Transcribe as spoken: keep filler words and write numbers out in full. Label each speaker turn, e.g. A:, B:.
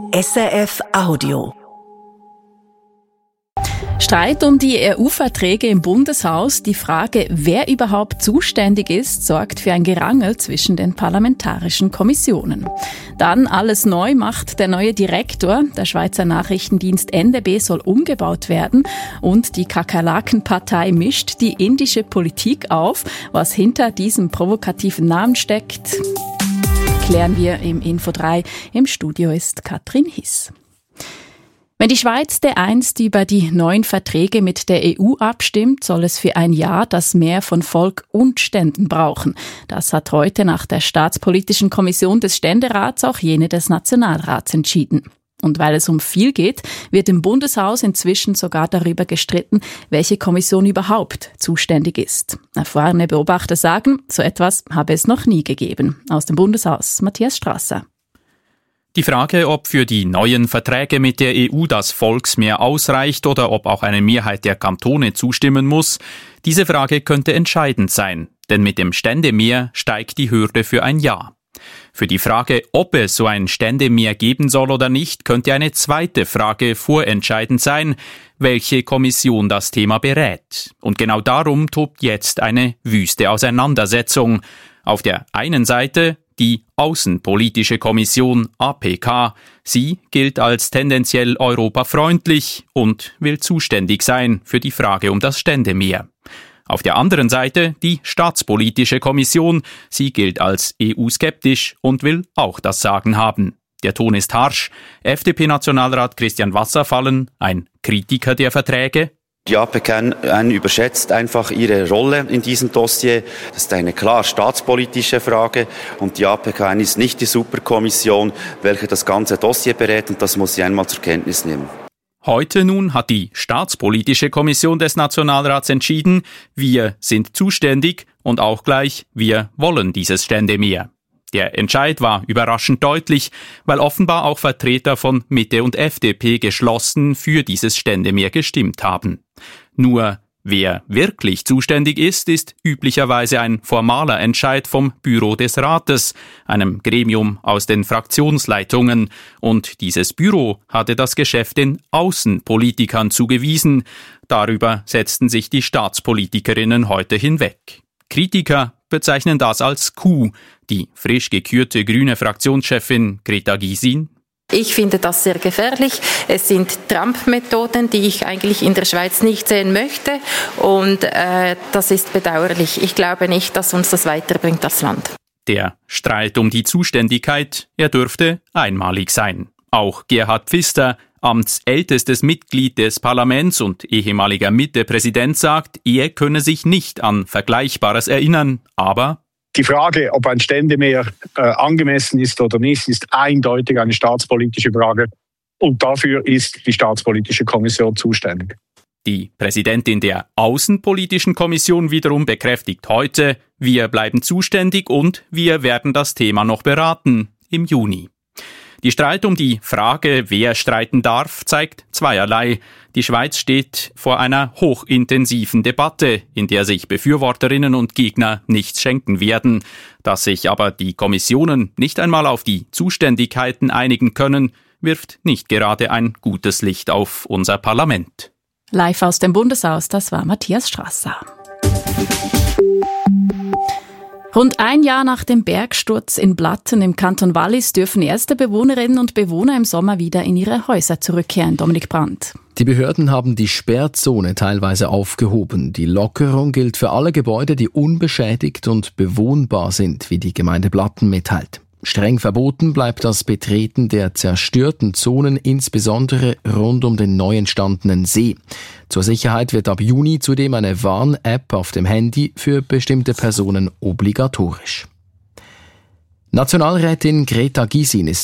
A: S R F Audio.
B: Streit um die E U-Verträge im Bundeshaus, die Frage, wer überhaupt zuständig ist, sorgt für ein Gerangel zwischen den parlamentarischen Kommissionen. Dann alles neu macht der neue Direktor. Der Schweizer Nachrichtendienst N D B soll umgebaut werden und die Kakerlaken-Partei mischt die indische Politik auf. Was hinter diesem provokativen Namen steckt, klären wir im Info drei. Im Studio ist Katrin Hiss. Wenn die Schweiz dereinst über die neuen Verträge mit der E U abstimmt, soll es für ein Jahr das Mehr von Volk und Ständen brauchen. Das hat heute nach der Staatspolitischen Kommission des Ständerats auch jene des Nationalrats entschieden. Und weil es um viel geht, wird im Bundeshaus inzwischen sogar darüber gestritten, welche Kommission überhaupt zuständig ist. Erfahrene Beobachter sagen, so etwas habe es noch nie gegeben. Aus dem Bundeshaus Matthias Strasser.
C: Die Frage, ob für die neuen Verträge mit der E U das Volksmehr ausreicht oder ob auch eine Mehrheit der Kantone zustimmen muss, diese Frage könnte entscheidend sein, denn mit dem Ständemehr steigt die Hürde für ein Ja. Für die Frage, ob es so ein Ständemehr geben soll oder nicht, könnte eine zweite Frage vorentscheidend sein, welche Kommission das Thema berät. Und genau darum tobt jetzt eine wüste Auseinandersetzung. Auf der einen Seite die Außenpolitische Kommission A P K. Sie gilt als tendenziell europafreundlich und will zuständig sein für die Frage um das Ständemehr. Auf der anderen Seite die Staatspolitische Kommission. Sie gilt als E U-skeptisch und will auch das Sagen haben. Der Ton ist harsch. F D P-Nationalrat Christian Wasserfallen, ein Kritiker der Verträge.
D: Die A P K überschätzt einfach ihre Rolle in diesem Dossier. Das ist eine klar staatspolitische Frage und die A P K ist nicht die Superkommission, welche das ganze Dossier berät, und das muss sie einmal zur Kenntnis nehmen.
C: Heute nun hat die Staatspolitische Kommission des Nationalrats entschieden, wir sind zuständig und auch gleich, wir wollen dieses Ständemehr. Der Entscheid war überraschend deutlich, weil offenbar auch Vertreter von Mitte und F D P geschlossen für dieses Ständemehr gestimmt haben. Nur wer wirklich zuständig ist, ist üblicherweise ein formaler Entscheid vom Büro des Rates, einem Gremium aus den Fraktionsleitungen. Und dieses Büro hatte das Geschäft den Außenpolitikern zugewiesen. Darüber setzten sich die Staatspolitikerinnen heute hinweg. Kritiker bezeichnen das als Coup. Die frisch gekürte grüne Fraktionschefin Greta Gysin:
E: Ich finde das sehr gefährlich. Es sind Trump-Methoden, die ich eigentlich in der Schweiz nicht sehen möchte. Und äh, das ist bedauerlich. Ich glaube nicht, dass uns das weiterbringt, das Land.
C: Der Streit um die Zuständigkeit, er dürfte einmalig sein. Auch Gerhard Pfister, amtsältestes Mitglied des Parlaments und ehemaliger Mitte-Präsident, sagt, er könne sich nicht an Vergleichbares erinnern, aber
F: die Frage, ob ein Ständemehr äh, angemessen ist oder nicht, ist eindeutig eine staatspolitische Frage. Und dafür ist die Staatspolitische Kommission zuständig.
C: Die Präsidentin der Außenpolitischen Kommission wiederum bekräftigt heute, wir bleiben zuständig und wir werden das Thema noch beraten im Juni. Die Streit um die Frage, wer streiten darf, zeigt zweierlei. Die Schweiz steht vor einer hochintensiven Debatte, in der sich Befürworterinnen und Gegner nichts schenken werden. Dass sich aber die Kommissionen nicht einmal auf die Zuständigkeiten einigen können, wirft nicht gerade ein gutes Licht auf unser Parlament.
B: Live aus dem Bundeshaus, das war Matthias Strasser. Rund ein Jahr nach dem Bergsturz in Blatten im Kanton Wallis dürfen erste Bewohnerinnen und Bewohner im Sommer wieder in ihre Häuser zurückkehren. Dominik Brandt.
G: Die Behörden haben die Sperrzone teilweise aufgehoben. Die Lockerung gilt für alle Gebäude, die unbeschädigt und bewohnbar sind, wie die Gemeinde Blatten mitteilt. Streng verboten bleibt das Betreten der zerstörten Zonen, insbesondere rund um den neu entstandenen See. Zur Sicherheit wird ab Juni zudem eine Warn-App auf dem Handy für bestimmte Personen obligatorisch. Nationalrätin Greta Gysin ist